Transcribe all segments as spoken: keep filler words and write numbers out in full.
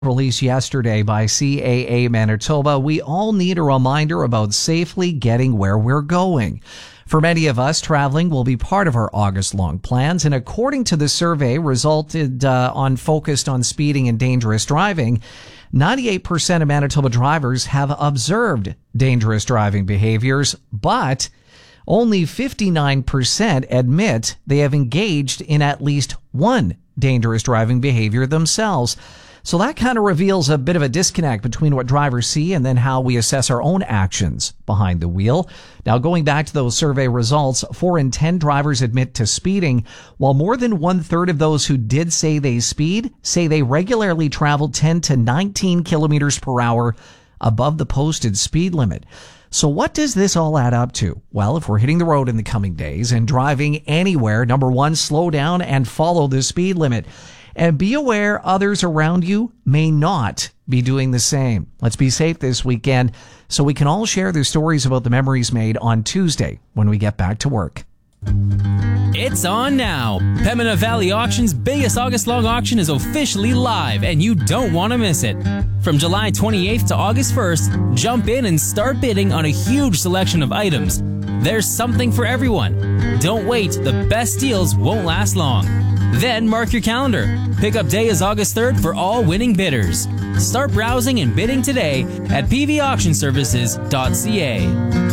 Released yesterday by C A A Manitoba, we all need a reminder about safely getting where we're going. For many of us, traveling will be part of our August-long plans, and according to the survey resulted uh, on focused on speeding and dangerous driving, ninety-eight percent of Manitoba drivers have observed dangerous driving behaviors, but only fifty-nine percent admit they have engaged in at least one dangerous driving behavior themselves. So that kind of reveals a bit of a disconnect between what drivers see and then how we assess our own actions behind the wheel. Now, going back to those survey results, four in ten drivers admit to speeding, while more than one-third of those who did say they speed say they regularly travel ten to nineteen kilometers per hour above the posted speed limit. So what does this all add up to? Well, if we're hitting the road in the coming days and driving anywhere, number one, slow down and follow the speed limit. And be aware others around you may not be doing the same. Let's be safe this weekend so we can all share their stories about the memories made on Tuesday when we get back to work. It's on now. Pembina Valley Auction's biggest August-long auction is officially live, and you don't want to miss it. From July twenty-eighth to August first, jump in and start bidding on a huge selection of items. There's something for everyone. Don't wait, the best deals won't last long. Then mark your calendar. Pickup day is August third for all winning bidders. Start browsing and bidding today at p v auction services dot c a.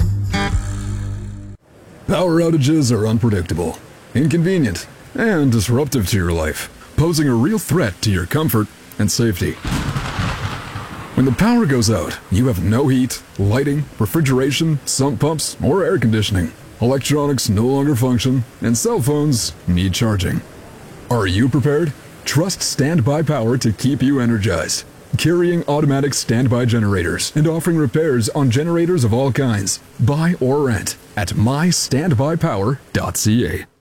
Power outages are unpredictable, inconvenient, and disruptive to your life, posing a real threat to your comfort and safety. When the power goes out, you have no heat, lighting, refrigeration, sump pumps, or air conditioning. Electronics no longer function, and cell phones need charging. Are you prepared? Trust Standby Power to keep you energized. Carrying automatic standby generators and offering repairs on generators of all kinds. Buy or rent at my standby power dot c a.